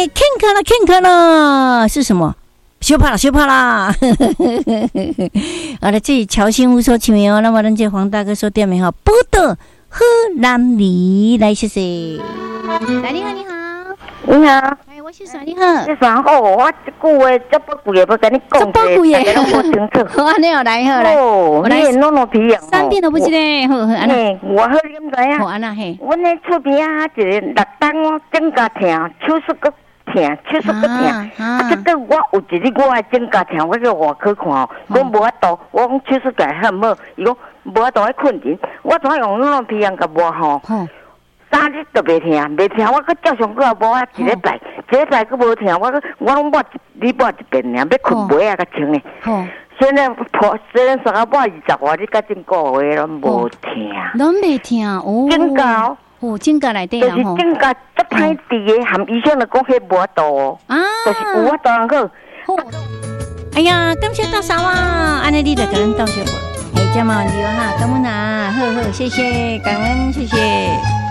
看了，是什么？羞怕啦！好了，这里乔新屋说请问那么咱这黄大哥说店名哈，报道荷兰梨，来谢谢。来，你好。 你好， 哎，我是啥？你好。 你啥好？我这句话这不贵也不跟你讲。 这不贵耶， 我清楚。 好，你好来。 哦，你弄弄皮样。 三遍都不记得，好，安那。我好你咁知啊？ 好，安那嘿。 阮咧厝边啊，一个六档我整甲疼，手术个疼，手术个疼。啊，这个我有一日我爱整甲疼，我去外科看哦，我无法度，我讲手术改很好，伊讲无法度爱困诊，我怎用弄弄皮样甲抹吼。3日都袂疼，我搁照常搁抹啊一礼拜搁无疼，我拢抹你抹一遍尔，要困袂啊甲穿诶。现在上个抹20外，你甲整个月拢无疼。 拢袂疼哦。 真高。 真假内底啦吼。就是真假足歹治诶，含医生就讲迄无法度。啊。就是有法度人好。 哎呀，感谢大嫂啊！安尼你就甲咱道谢无？哎，这嘛问题哈，感恩啊，好，谢谢，感恩，谢谢。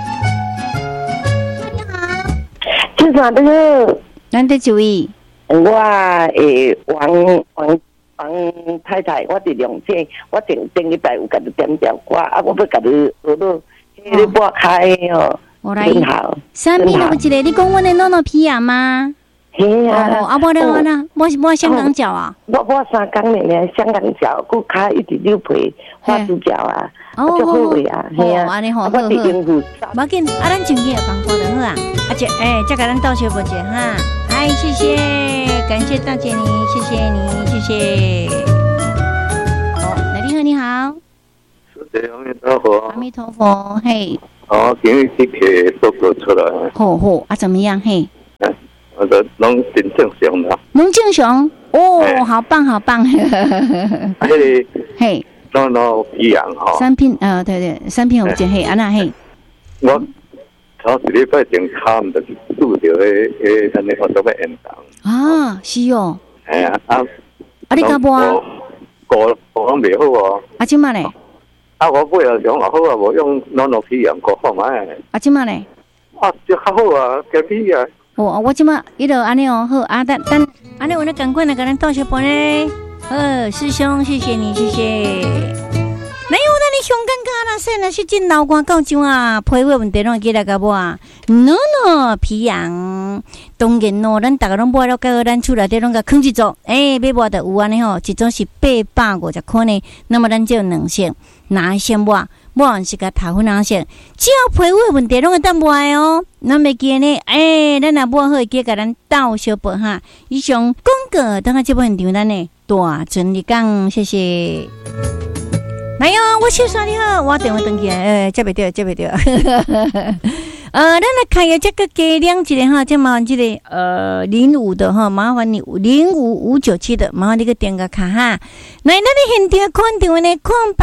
就啥的好， 咱得注意。 我王太太，我伫两姐，我前礼拜有甲你点条歌，啊，我要甲你学到，你拨开哦，真好。 三遍都不记得，你讲我的诺诺皮亚吗？ 嘿啊， 啊，无了，我香港脚啊。我 3工呢，香港脚，佮脚一直溜皮，花枝脚啊，足好位啊，嘿啊，我伫应付。 无紧，啊，咱前期有放歌就好啊。啊，再甲咱道谢不姐哈，哎，谢谢，感谢大姐你，谢谢你，谢谢。好，你好。 师姐，阿弥陀佛。 阿弥陀佛，嘿。 今日去给报告出来。 好，啊，怎么样？嘿。 我的拢真正常啦。 拢正常哦，好棒。嘿。 诺皮样吼。 三片对，三片有一嘿，安那嘿。 我头一礼拜前看就是拄着安尼我都要延长。 啊，是哦。 哎呀， 你干嘛？ 过拢袂好哦。 啊，即嘛咧？ 我买了想好啊，无用诺皮样过好哎。 啊，即嘛咧？ 就较好啊，加皮啊。 我即马伊就安尼哦，好啊，但安尼我咧赶快来甲咱道谢饭咧。师兄，谢谢你，谢谢。哪有咱你上尴尬啦？说那是真老瓜到种啊，皮肤问题拢记来甲无啊？皮痒，当然咯，咱大家拢买了，到咱厝内底拢甲囥一组，买无就有安尼吼，一种是850块呢。那么咱就2色，哪先买？我是甲头粉红色，只要皮肤问题拢会当买哦。咱袂记呢，咱若买好会记甲咱斗小报哈。以上广告等下这部现场咱呢大顺利讲，谢谢。来哟，我小三你好，我电话登记接袂到。咱来看下这个加量一个哈，这麻烦这个05的哈，麻烦你05597的，麻烦你个点个卡哈。来，咱的现场看电话呢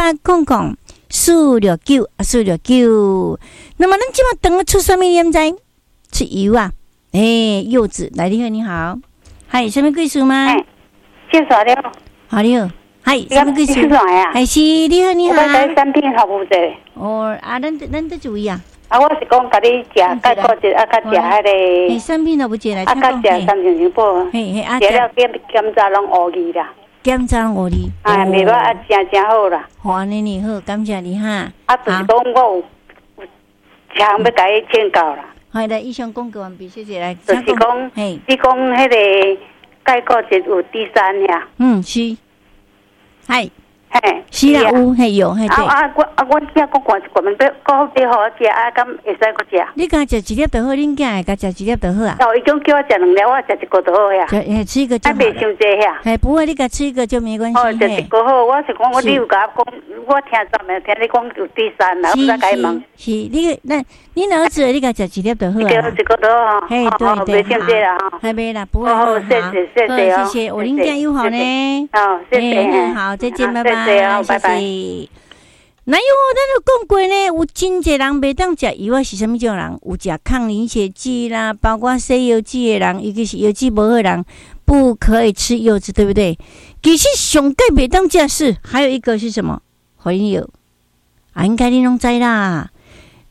，0800-469-469。那么咱今晚等出什么念在？出油啊，柚子。来，你好，嗨，什么贵数吗？ 介绍了。 好了。嗨，什么贵数？还是你好。 我在产品服务者。 咱得注意啊。 我是讲，甲你食钙骨质，甲食迄个。 产品都不食来。 甲食3种宝。食了检查拢乌字啦。 检查乌字。 袂歹真好啦。 好，安尼好，感谢你哈。 就是讲我有想要甲伊请教啦。 好，来，以上广告完毕，谢谢。来， 就是讲，你讲迄个钙骨质有第三呀？ 是。嗨， 是啦，有，对。 我只讲管一管，要好啲好食，敢会使个食？ 你敢食1粒就好，恁囝会甲食1粒就好啊。 伊种叫我食2粒，我食1个就好呀。 吃一个就好。 袂伤济呀。 不会，你甲吃一个就没关系。 食1个好，我是讲，你有甲我讲，我听昨暝听你讲有第三啦，我再甲伊问。 是，你儿子你甲食1粒就好啊。 1个就好哈。对，袂伤济啦哈。 袂啦，不会。 好，谢谢，我恁囝友好呢。 好，谢谢。 好，再见，拜拜。拜拜。那有咱有讲过呢，有真侪人袂当食油啊，是啥物种人？有食抗凝血剂啦，包括西柚剂的人，尤其是油剂无好的人，不可以吃柚子，对不对？其实上界袂当食是，还有一个是什么？火龙油啊，应该你拢知啦。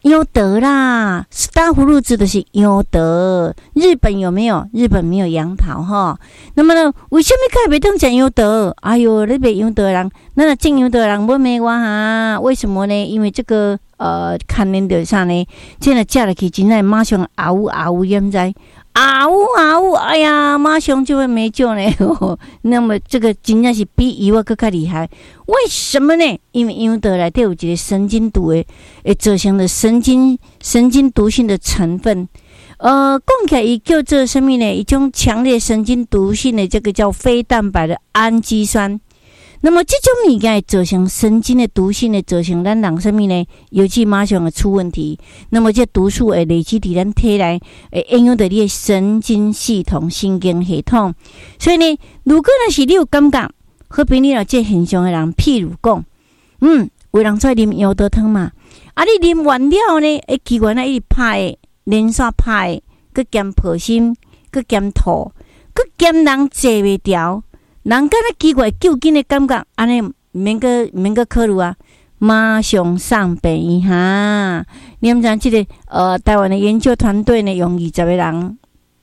优德啦，斯大葫芦指的是优德。日本有没有？日本没有杨桃哈。那么呢，为什么可以袂当讲优德？哎呦，你别优德人，那种优德人不没哇哈？为什么呢？因为这个看年头上呢，真的嫁了去，真的马上嗷呜焉在。啊呜！哎呀，马上就会没救呢。那么这个真正是比油更加厉害，为什么呢？因为油的内底有一个神经毒会造成的神经毒性的成分。讲起来，伊叫做什么呢？一种强烈神经毒性的这个叫非蛋白的氨基酸。那么这种物件会造成神经的毒性的，造成咱人什么呢？尤其马上会出问题。那么这毒素会累积伫咱体内，会影响到你的神经系统、神经系统。所以呢，如果若是你有感觉，好比你有这现象的人，譬如讲，有人出来啉药豆汤嘛，你啉完了呢，奇怪一直拍连续拍，佮兼破心，佮兼吐，佮兼人坐袂调。人敢若奇怪究竟的感觉，安尼免个考虑啊，马上上病院哈。你们知这个台湾的研究团队呢，用20个人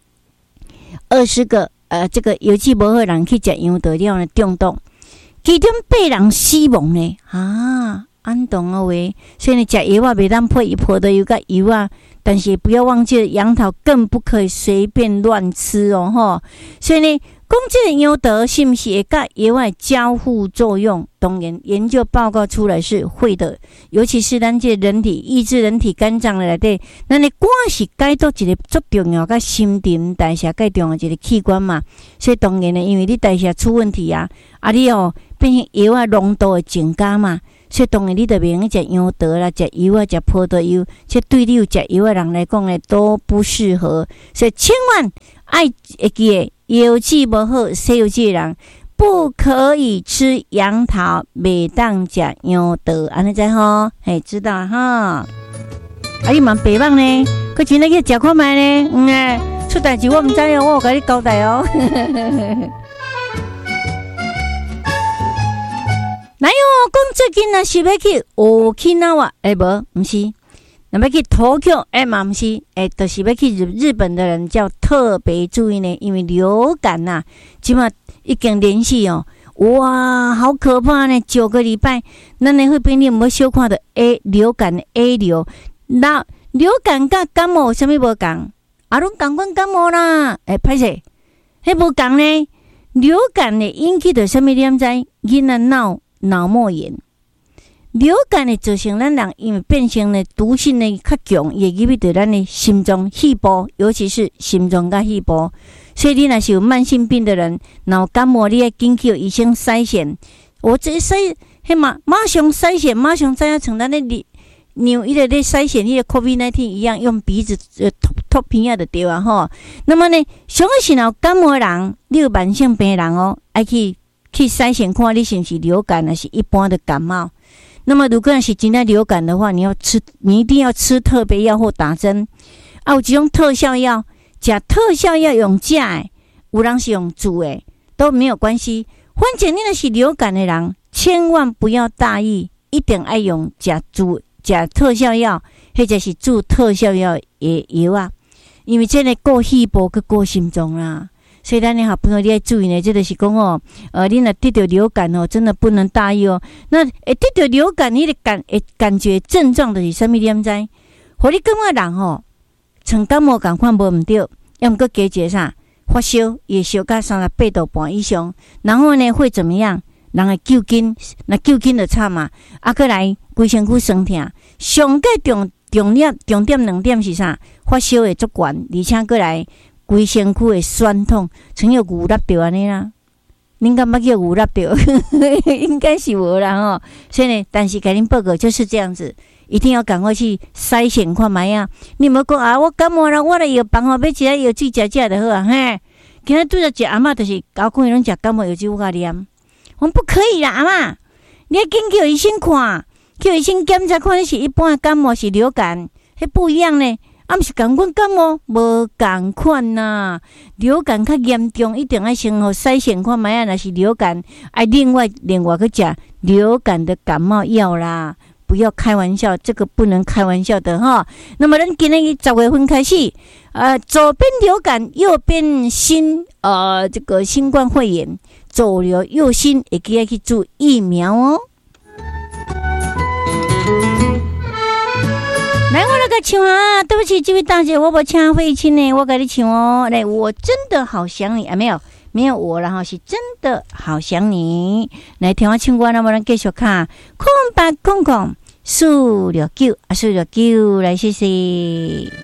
，20个这个油脂无好人去食羊豆了呢中毒，其中8人死亡呢安懂啊喂，所以你食油袂当配泡的油甲油啊，但是不要忘记杨桃更不可以随便乱吃哦吼。所以呢，讲这个油豆是不是会甲油的交互作用？当然，研究报告出来是会的，尤其是咱这人体抑制人体肝脏的内底，咱的肝是解毒一个最重要，甲新陈代谢最重要一个器官嘛。所以当然呢，因为你代谢出问题啊，你变成油的浓度会增加嘛。所以当然你就袂用食羊豆啦，食油啊，食葡萄油，这对你有食油的人来讲呢，都不适合。所以千万爱会记的，油脂无好、洗油脂的人，不可以吃杨桃，袂当食羊豆，安尼知吼？知道哈？你问爸爸呢？佮真来去食看卖呢？出代志我唔知哦，我有甲你交代哦。哪有讲最近若是要去Okinawa？无，毋是。那要去Tokyo？嘛毋是。就是要去日本的人，要特别注意呢，因为流感呐，即马已经连续哇，好可怕呢！9个礼拜，咱的会变你有没有小看到流感的 A 流？那流感甲感冒有啥物无共？拢共款感冒啦。歹势，迄无共呢？流感呢引起的啥物？你知？囡仔脑膜炎，流感的造成咱人因为变成了毒性的较强，也入到咱的心脏细胞，尤其是心脏甲细胞。所以你若是有慢性病的人，脑感冒，你要紧去医生筛选。我这筛，马上筛选，马上知影像咱咧牛伊个咧筛选迄个 COVID-19 一样，用鼻子吐鼻啊就对啊吼。那么呢，上个是若感冒的人，你有慢性病的人爱去筛选看你是不是流感，还是一般的感冒。那么如果是真的流感的话，你一定要吃特别药或打针。有这种特效药，食特效药用食的，有人是用煮的，都没有关系。反正你若是流感的人，千万不要大意，一定要用食特效药，或者是煮特效药的药啊。因为这个顾细胞佮顾心脏啦。所以咱的好朋友你要注意呢，这就是讲你若得到流感真的不能大意哦。那得到流感，你的感觉症状就是什么？你知？互你感觉人像感冒共款无毋对，要毋过加一个啥？发烧也烧到38度半以上，然后呢会怎么样？人会揪筋，那揪筋就惨嘛。过来规身躯酸痛，上个重点2点是啥？发烧会足悬，而且过来。规身躯的酸痛，像有牛肋着安尼啦。恁敢捌叫牛肋着？应该是无啦所以呢，但是给恁报告就是这样子，一定要赶快去筛选看卖啊！你莫讲我感冒啦，我来药房要一个药水食就好啊！今仔拄着一阿嬷，就是搞讲伊拢食感冒药水，我甲念。我不可以啦，阿嬷，你要紧叫医生看，叫医生检查看你是一般的感冒是流感，迄不一样呢。毋是共款感冒，无共款呐。流感较严重，一定要先筛选看卖若是流感，另外去食流感的感冒药啦， 不要开玩笑，这个不能开玩笑的哈。那么咱今天10月份开始，左边流感，右边这个新冠肺炎，左流右新，也记得去注疫苗哦。来，我来个唱啊！对不起，这位大姐，我不请费请呢，我给你唱哦。来，我真的好想你啊！没有我，然后是真的好想你。来听我唱歌，那么咱继续看空白空空469，469，来谢谢。